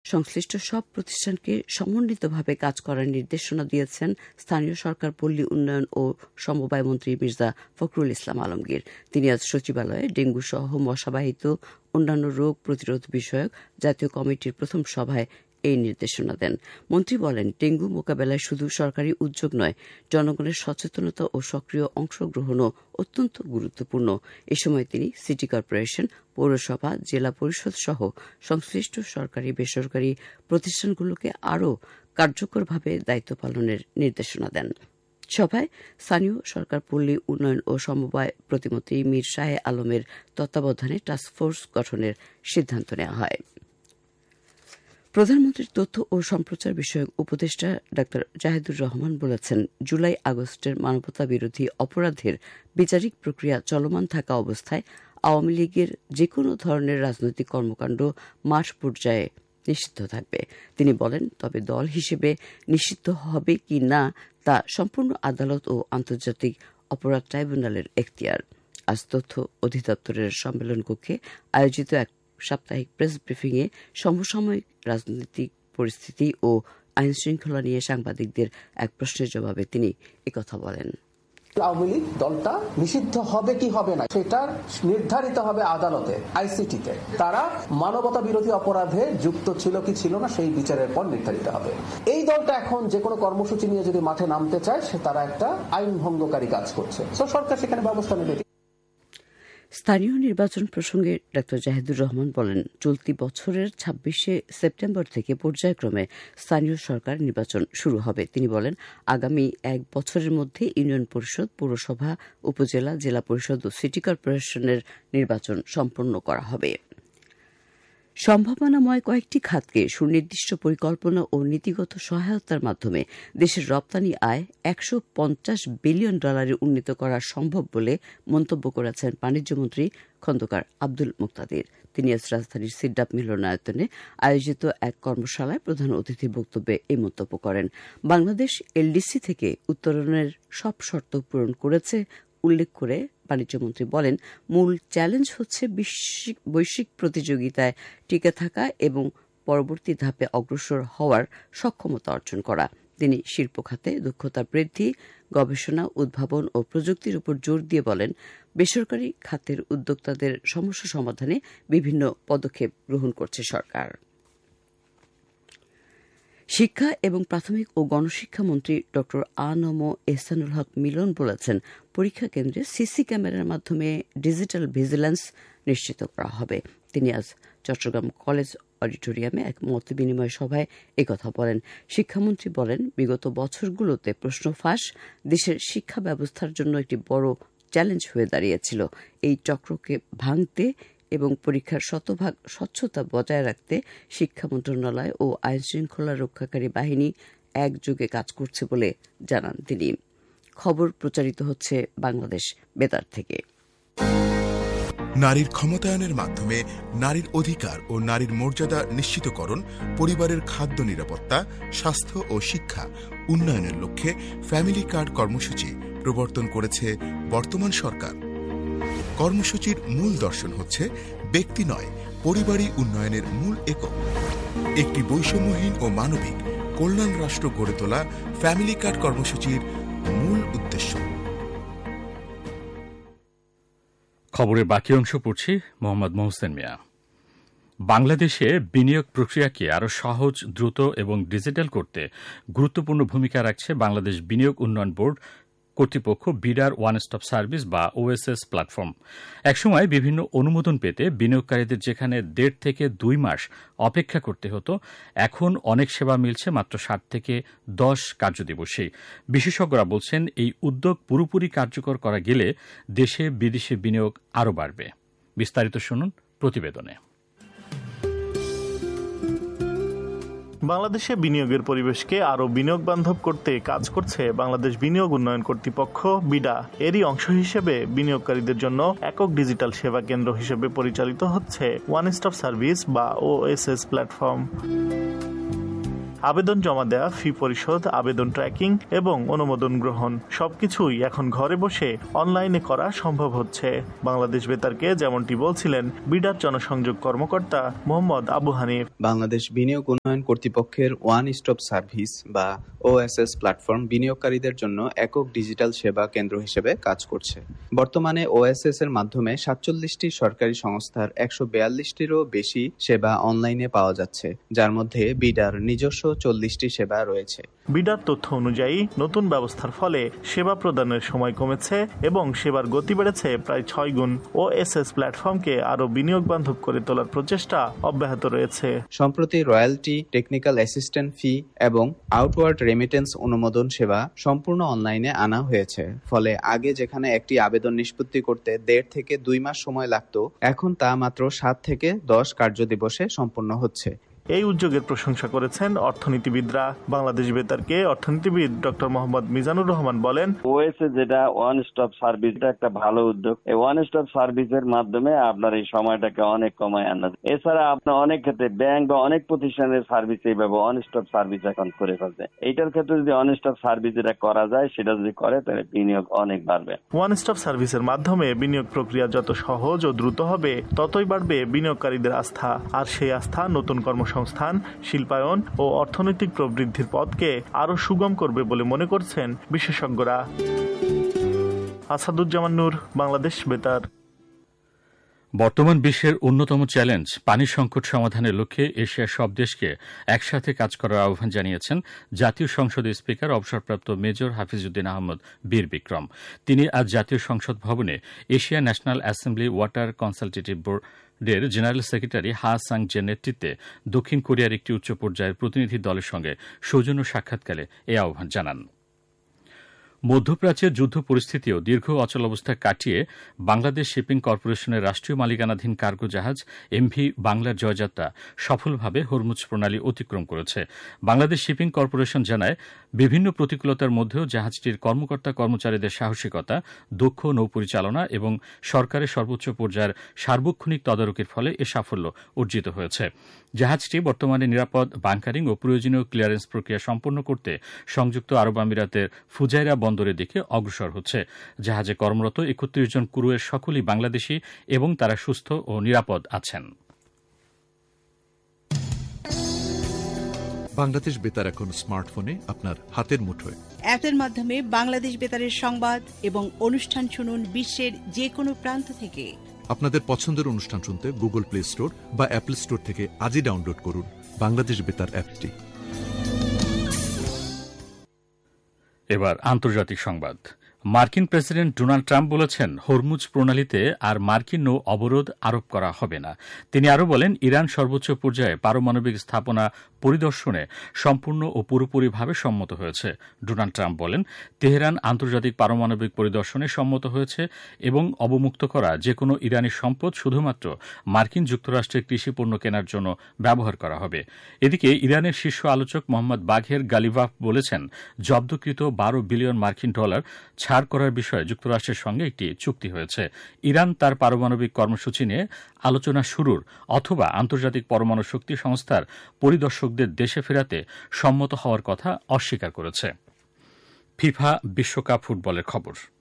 সংশ্লিষ্ট সব প্রতিষ্ঠানকে সমন্বিতভাবে কাজ করার নির্দেশনা দিয়েছেন স্থানীয় সরকার, পল্লী উন্নয়ন ও সমবায় মন্ত্রী মির্জা ফখরুল ইসলাম আলমগীর। তিনি আজ সচিবালয়ে ডেঙ্গু সহ মশাবাহিত অন্যান্য রোগ প্রতিরোধ বিষয়ক জাতীয় কমিটির প্রথম সভায় এই নির্দেশনা দেন। মন্ত্রী বলেন, ডেঙ্গু মোকাবেলায় শুধু সরকারি উদ্যোগ নয়, জনগণের সচেতনতা ও সক্রিয় অংশগ্রহণও অত্যন্ত গুরুত্বপূর্ণ। এ সময় তিনি সিটি কর্পোরেশন, পৌরসভা, জেলা পরিষদ সহ সংশ্লিষ্ট সরকারি বেসরকারি প্রতিষ্ঠানগুলোকে আরও কার্যকরভাবে দায়িত্ব পালনের নির্দেশনা দেন। সভায় স্থানীয় সরকার, পল্লী উন্নয়ন ও সমবায় প্রতিমন্ত্রী মীর শাহে আলমের তত্ত্বাবধানে টাস্কফোর্স গঠনের সিদ্ধান্ত নেওয়া হয়। প্রধানমন্ত্রীর তথ্য ও সম্প্রচার বিষয়ক উপদেষ্টা ডা জাহিদুর রহমান বলেছেন, জুলাই আগস্টের মানবতা বিরোধী অপরাধের বিচারিক প্রক্রিয়া চলমান থাকা অবস্থায় আওয়ামী লীগের যেকোনো ধরনের রাজনৈতিক কর্মকাণ্ড মাঠ পর্যায়ে নিষিদ্ধ থাকবে। তিনি বলেন, তবে দল হিসেবে নিষিদ্ধ হবে কি না তা সম্পূর্ণ আদালত ও আন্তর্জাতিক অপরাধ ট্রাইব্যুনালের এখতিয়ার। আজ তথ্য অধিদপ্তরের সম্মেলন কক্ষে আয়োজিত এক সাপ্তাহিক প্রেস ব্রিফিংয়ে সমসাময়িক রাজনৈতিক পরিস্থিতি ও আইন শৃঙ্খলা নিয়ে সাংবাদিকদের এক প্রশ্নের জবাবে তিনি একথা বলেন। আওয়ামী লীগ দলটা নিষিদ্ধ হবে কি হবে না সেটা নির্ধারিত হবে আদালতে, আইসিটিতে। তারা মানবতা বিরোধী অপরাধে যুক্ত ছিল কি ছিল না সেই বিচারের পর নির্ধারিত হবে। এই দলটা এখন যে কোনো কর্মসূচি নিয়ে যদি মাঠে নামতে চায়, সে তারা একটা আইন ভঙ্গকারী কাজ করছে। সরকার সেখানে ব্যবস্থা নেবে। স্থানীয় নির্বাচন প্রসঙ্গে ডা জাহিদুর রহমান বলেন, চলতি বছরের ২৬শে সেপ্টেম্বর থেকে পর্যায়ক্রমে স্থানীয় সরকার নির্বাচন শুরু হবে। তিনি বলেন, আগামী এক বছরের মধ্যে ইউনিয়ন পরিষদ, পৌরসভা, উপজেলা, জেলা পরিষদ ও সিটি কর্পোরেশনের নির্বাচন সম্পন্ন করা হবে। সম্ভাবনাময় কয়েকটি খাতকে সুনির্দিষ্ট পরিকল্পনা ও নীতিগত সহায়তার মাধ্যমে দেশের রপ্তানি আয় $150 বিলিয়ন উন্নীত করা সম্ভব বলে মন্তব্য করেছেন বাণিজ্যমন্ত্রী খন্দকার আব্দুল মুক্তাদির। তিনি আজ রাজধানীর সিডাপ মিলনায়তনে আয়োজিত এক কর্মশালায় প্রধান অতিথির বক্তব্যে এই মন্তব্য করেন। বাংলাদেশ এলডিসি থেকে উত্তরণের সব শর্ত পূরণ করেছে উল্লেখ করে বাণিজ্যমন্ত্রী বলেন, মূল চ্যালেঞ্জ হচ্ছে বৈশ্বিক প্রতিযোগিতায় টিকে থাকা এবং পরবর্তী ধাপে অগ্রসর হওয়ার সক্ষমতা অর্জন করা। তিনি শিল্প খাতে দক্ষতা বৃদ্ধি, গবেষণা, উদ্ভাবন ও প্রযুক্তির উপর জোর দিয়ে বলেন, বেসরকারি খাতের উদ্যোক্তাদের সমস্যা সমাধানে বিভিন্ন পদক্ষেপ গ্রহণ করছে সরকার। শিক্ষা এবং প্রাথমিক ও গণশিক্ষা মন্ত্রী ড আ.ন.ম এহসানুল হক মিলন বলেছেন, পরীক্ষা কেন্দ্রে সিসি ক্যামেরার মাধ্যমে ডিজিটাল ভিজিল্যান্স নিশ্চিত করা হবে। তিনি আজ চট্টগ্রাম কলেজ অডিটোরিয়ামে এক মতবিনিময় সভায় একথা বলেন। শিক্ষামন্ত্রী বলেন, বিগত বছরগুলোতে প্রশ্ন ফাঁস দেশের শিক্ষা ব্যবস্থার জন্য একটি বড় চ্যালেঞ্জ হয়ে দাঁড়িয়েছিল। এই চক্রকে ভাঙতে এবং পরীক্ষার শতভাগ স্বচ্ছতা বজায় রাখতে শিক্ষা মন্ত্রণালয় ও আইন শৃঙ্খলা রক্ষাকারী বাহিনী একযোগে কাজ করছে বলে জানান তিনি। খবর প্রচারিত হচ্ছে বাংলাদেশ বেতার থেকে। নারীর ক্ষমতায়নের মাধ্যমে নারীর অধিকার ও নারীর মর্যাদা নিশ্চিতকরণ, পরিবারের খাদ্য নিরাপত্তা, স্বাস্থ্য ও শিক্ষা উন্নয়নের লক্ষ্যে ফ্যামিলি কার্ড কর্মসূচি প্রবর্তন করেছে বর্তমান সরকার। কর্মসূচির মূল দর্শন হচ্ছে ব্যক্তি নয়, পরিবারই উন্নয়নের মূল একক। একটি বৈষম্যহীন ও মানবিক কল্যাণ রাষ্ট্র গড়ে তোলা ফ্যামিলি কার্ড কর্মসূচির মূল উদ্দেশ্য। খবরের বাকি অংশ পড়ছি মোহাম্মদ মোহসেন মিয়া। বাংলাদেশে বিনিয়োগ প্রক্রিয়াকে আরও সহজ, দ্রুত এবং ডিজিটাল করতে গুরুত্বপূর্ণ ভূমিকা রাখছে বাংলাদেশ বিনিয়োগ উন্নয়ন বোর্ড কর্তৃপক্ষ বিডার ওয়ান স্টপ সার্ভিস বা ওএসএস প্ল্যাটফর্ম। একসময় বিভিন্ন অনুমোদন পেতে বিনিয়োগকারীদের যেখানে 1.5 থেকে 2 মাস অপেক্ষা করতে হতো, এখন অনেক সেবা মিলছে মাত্র 7 থেকে 10 কার্যদিবসেই। বিশেষজ্ঞরা বলছেন, এই উদ্যোগ পুরোপুরি কার্যকর করা গেলে দেশে বিদেশে বিনিয়োগ আরও বাড়বে। বিস্তারিত শুনুন প্রতিবেদনে। বাংলাদেশে বিনিয়োগের পরিবেশকে আরও বিনিয়োগ বান্ধব করতে কাজ করছে বাংলাদেশ বিনিয়োগ উন্নয়ন কর্তৃপক্ষ বিডা। এরই অংশ হিসেবে বিনিয়োগকারীদের জন্য একক ডিজিটাল সেবা কেন্দ্র হিসেবে পরিচালিত হচ্ছে ওয়ান স্টপ সার্ভিস বা ওএসএস প্ল্যাটফর্ম। আবেদন জমা দেওয়া, ফি পরিশোধ, আবেদন ট্র্যাকিং এবং অনুমোদন গ্রহণ সবকিছুই এখন ঘরে বসে অনলাইনে করা সম্ভব হচ্ছে। বাংলাদেশ বেতারকে যেমনটি বলছিলেন বিডার জনসংযোগ কর্মকর্তা মোহাম্মদ আবু হানিফ। বাংলাদেশ বিনিয়োগ উন্নয়ন কর্তৃপক্ষের ওয়ান স্টপ সার্ভিস বা ওএসএস প্ল্যাটফর্ম বিনিয়োগকারীদের জন্য একক ডিজিটাল সেবা কেন্দ্র হিসেবে কাজ করছে। বর্তমানে ওএসএস এর মাধ্যমে 47টি সরকারি সংস্থার 142টিরও বেশি সেবা অনলাইনে পাওয়া যাচ্ছে, যার মধ্যে বিডার নিজস্ব 40টি সেবা রয়েছে। বিডার তথ্য অনুযায়ী নতুন ব্যবস্থার ফলে সেবা প্রদানের সময় কমেছে এবং সেবার গতি বেড়েছে প্রায় 6 গুণ। ওএসএস প্ল্যাটফর্মকে আরো বিনিয়োগ বান্ধব করে তোলার প্রচেষ্টা অব্যাহত রয়েছে। সম্প্রতি রয়্যালটি, টেকনিক্যাল অ্যাসিস্ট্যান্ট ফি এবং আউটওয়ার্ড রেমিটেন্স অনুমোদন সেবা সম্পূর্ণ অনলাইনে আনা হয়েছে। ফলে আগে যেখানে একটি আবেদন নিষ্পত্তি করতে 1.5 থেকে 2 মাস সময় লাগত, এখন তা মাত্র 7 থেকে 10 কার্যদিবসে সম্পন্ন হচ্ছে। এই উদ্যোগের প্রশংসা করেছেন অর্থনীতিবিদরা। বাংলাদেশ বেতারকে অর্থনীতিবিদ ডক্টর মোহাম্মদ মিজানুর রহমান বলেন, ওএসএস যেটা ওয়ান স্টপ সার্ভিস, এটা একটা ভালো উদ্যোগ। এই ওয়ান স্টপ সার্ভিসের মাধ্যমে আপনার এই সময়টাকে অনেক কমায় আনা যায়। এছাড়া আপনার অনেক ক্ষেত্রে ব্যাংক বা অনেক প্রতিষ্ঠানের সার্ভিস এইভাবে ওয়ান স্টপ সার্ভিস এখন করে ফেলছে। এইটার ক্ষেত্রে যদি ওয়ান স্টপ সার্ভিস যেটা করা যায়, সেটা যদি করে তাহলে বিনিয়োগ অনেক বাড়বে। ওয়ান স্টপ সার্ভিসের মাধ্যমে বিনিয়োগ প্রক্রিয়া যত সহজ ও দ্রুত হবে, ততই বাড়বে বিনিয়োগকারীদের আস্থা। আর সেই আস্থা নতুন কর্মসংস্থান, শিল্পায়ন ও অর্থনৈতিক প্রবৃদ্ধির পথকে আরো সুগম করবে বলে মনে করছেন বিশেষজ্ঞরা। আসাদুজ্জামান নূর, বাংলাদেশ বেতার। বর্তমান বিশ্বের অন্যতম চ্যালেঞ্জ পানি সংকট সমাধানের লক্ষ্যে এশিয়ার সব দেশকে একসাথে কাজ করার আহ্বান জানিয়েছেন জাতীয় সংসদের স্পিকার অবসরপ্রাপ্ত মেজর হাফিজউদ্দিন আহমদ বীর বিক্রম। তিনি আজ জাতীয় সংসদ ভবনে Asia national assembly water consultative বোর্ডের জেনারেল সেক্রেটারি হা সাং-জের নেতৃত্বে দক্ষিণ কোরিয়ার একটি উচ্চ পর্যায়ের প্রতিনিধি দলের সঙ্গে সৌজন্য সাক্ষাৎকালে এই আহ্বান জানান। মধ্যপ্রাচ্যের যুদ্ধ পরিস্থিতিও দীর্ঘ অচলাবস্থা কাটিয়ে বাংলাদেশ শিপিং কর্পোরেশনের রাষ্ট্রীয় মালিকানাধীন কার্গো জাহাজ এমভি বাংলার জয়যাত্রা সফলভাবে হরমুজ প্রণালী অতিক্রম করেছে। বাংলাদেশ শিপিং কর্পোরেশন জানায়, বিভিন্ন প্রতিকূলতার মধ্যেও জাহাজটির কর্মকর্তা কর্মচারীদের সাহসিকতা, দক্ষ নৌপরিচালনা এবং সরকারের সর্বোচ্চ পর্যায়ের সার্বক্ষণিক তদারকির ফলে এ সাফল্য অর্জিত হয়েছে। জাহাজটি বর্তমানে নিরাপদ বাংকারিং ও প্রয়োজনীয় ক্লিয়ারেন্স প্রক্রিয়া সম্পন্ন করতে সংযুক্ত আরব আমিরাতের ফুজাইরা বন্দরের দিকে অগ্রসর হচ্ছে। জাহাজে কর্মরত 31 জন ক্রুয়ের সকলেই বাংলাদেশী এবং তারা সুস্থ ও নিরাপদ আছেন। বাংলাদেশ বেতার এখন স্মার্টফোনে আপনার হাতের মুঠোয়। অ্যাপের মাধ্যমে বাংলাদেশ বেতারের সংবাদ এবং অনুষ্ঠান শুনুন বিশ্বের যে কোনো প্রান্ত থেকে। আপনাদের পছন্দের অনুষ্ঠান শুনতে গুগল প্লে স্টোর বা অ্যাপল স্টোর থেকে আজই ডাউনলোড করুন বাংলাদেশ বেতার অ্যাপটি। এবার আন্তর্জাতিক সংবাদ। মার্কিন প্রেসিডেন্ট ডোনাল্ড ট্রাম্প বলেছেন, হরমুজ প্রণালীতে আর মার্কিন নৌ অবরোধ আরোপ করা হবে না। তিনি আরও বলেন, ইরান সর্বোচ্চ পর্যায়ে পারমাণবিক স্থাপনা পরিদর্শনে সম্পূর্ণ ও পুরোপুরিভাবে সম্মত হয়েছে। ডোনাল্ড ট্রাম্প বলেন, তেহরান আন্তর্জাতিক পারমাণবিক পরিদর্শনে সম্মত হয়েছে এবং অবমুক্ত করা যে কোনো ইরানি সম্পদ শুধুমাত্র মার্কিন যুক্তরাষ্ট্রের কৃষিপণ্য কেনার জন্য ব্যবহার করা হবে। এদিকে ইরানের শীর্ষ আলোচক মোহাম্মদ বাঘের গালিভাফ বলেছেন, জব্দকৃত 12 বিলিয়ন মার্কিন ডলার ছাড় করার বিষয়ে যুক্তরাষ্ট্রের সঙ্গে একটি চুক্তি হয়েছে। ইরান তার পারমাণবিক কর্মসূচি নিয়ে আলোচনা শুরুর অথবা আন্তর্জাতিক পরমাণু শক্তি সংস্থার পরিদর্শকদের দেশে ফেরাতে সম্মত হওয়ার কথা অস্বীকার করেছে। ফিফা বিশ্বকাপ ফুটবলের খবর।